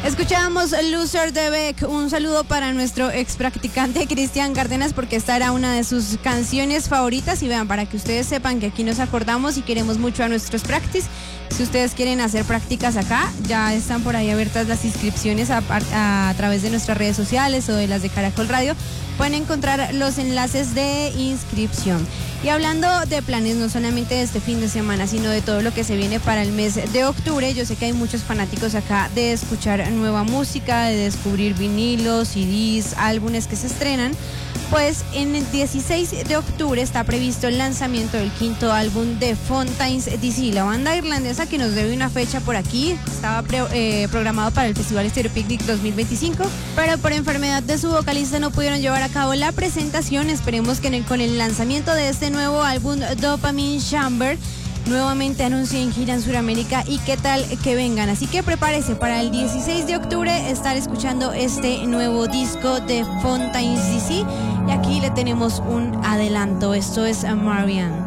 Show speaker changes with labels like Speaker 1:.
Speaker 1: Escuchábamos Loser de Beck. Un saludo para nuestro ex practicante Cristian Cárdenas, porque esta era una de sus canciones favoritas. Y vean, para que ustedes sepan que aquí nos acordamos y queremos mucho a nuestros practice. Si ustedes quieren hacer prácticas acá, ya están por ahí abiertas las inscripciones a través de nuestras redes sociales o de las de Caracol Radio. Pueden encontrar los enlaces de inscripción. Y hablando de planes, no solamente de este fin de semana, sino de todo lo que se viene para el mes de octubre, yo sé que hay muchos fanáticos acá de escuchar nueva música, de descubrir vinilos, CDs, álbumes que se estrenan. Pues en el 16 de octubre está previsto el lanzamiento del quinto álbum de Fontaines DC, la banda irlandesa que nos debe una fecha por aquí. Estaba programado para el Festival Stereo Picnic 2025, pero por enfermedad de su vocalista no pudieron llevar a cabo la presentación. Esperemos que con el lanzamiento de este nuevo álbum, Dopamine Chamber, nuevamente anuncien gira en Sudamérica y qué tal que vengan. Así que prepárese para el 16 de octubre estar escuchando este nuevo disco de Fontaines DC. Y aquí le tenemos un adelanto. Esto es Marianne.